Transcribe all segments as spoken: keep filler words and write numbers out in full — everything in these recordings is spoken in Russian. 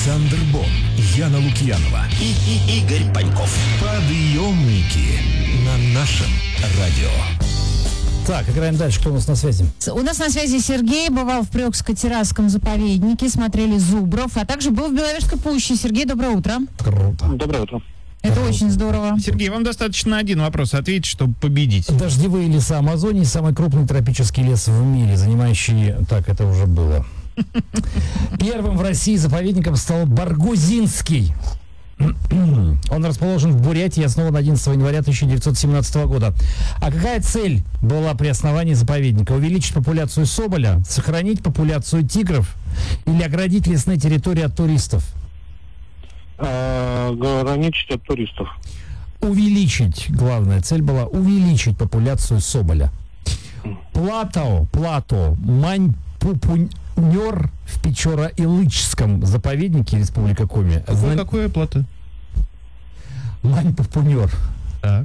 Александр Бон, Яна Лукьянова и, и Игорь Паньков. Подъемники на нашем радио. Так, играем дальше. Кто у нас на связи? У нас на связи Сергей. Бывал в Приокско-Террасском заповеднике, смотрели зубров, а также был в Беловежской пуще. Сергей, доброе утро. Круто. Доброе утро. Это Круто. очень здорово. Сергей, вам достаточно на один вопрос ответить, чтобы победить. Дождевые леса Амазонии — самый крупный тропический лес в мире, занимающий... Так, это уже было. Первым в России заповедником стал Баргузинский. Он расположен в Бурятии и основан одиннадцатого января тысяча девятьсот семнадцатого года. А какая цель была при основании заповедника? Увеличить популяцию соболя, сохранить популяцию тигров или оградить лесные территории от туристов? А, ограничить от туристов. Увеличить. Главная цель была увеличить популяцию соболя. Плато, Плато, Мань-Пупунер в Печора-Илычском заповеднике Республика Коми. Какое, Зна... какое плато? Мань-Пупунер. Так.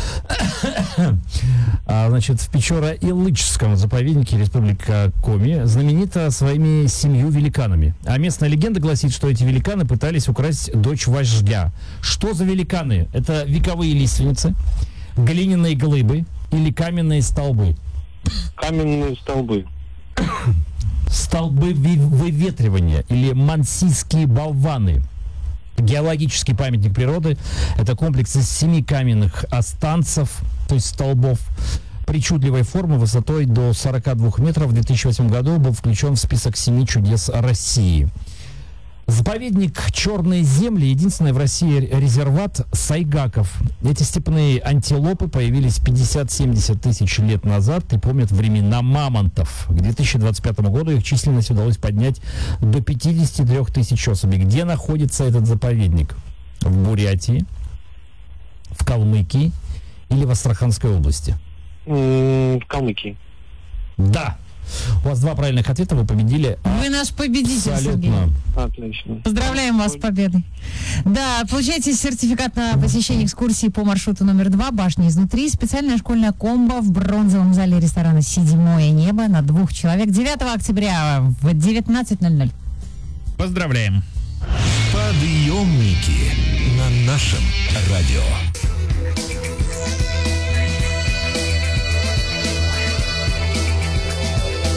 А, значит, в Печора-Илычском заповеднике Республика Коми знаменита своими семью великанами. А местная легенда гласит, что эти великаны пытались украсть дочь вождя. Что за великаны? Это вековые лиственницы, глиняные глыбы или каменные столбы? Каменные столбы. Столбы выветривания или мансийские болваны. Геологический памятник природы – это комплекс из семи каменных останцев, то есть столбов, причудливой формы высотой до сорока двух метров. В две тысячи восьмом году был включен в список семи чудес России. Заповедник «Черные земли» — единственный в России резерват сайгаков. Эти степные антилопы появились пятьдесят-семьдесят тысяч лет назад и помнят времена мамонтов. К две тысячи двадцать пятому году их численность удалось поднять до пятидесяти трёх тысяч особей. Где находится этот заповедник? В Бурятии, в Калмыкии или в Астраханской области? М-м, в Калмыкии. Да. У вас два правильных ответа, вы победили. Вы наш победитель, Сергей. Абсолютно. Отлично. Поздравляем вас с победой. Да, получаете сертификат на посещение экскурсии по маршруту номер два «Башни изнутри». Специальная школьная комбо в бронзовом зале ресторана «Седьмое небо» на двух человек девятого октября в девятнадцать ноль ноль. Поздравляем. Подъемники на нашем радио.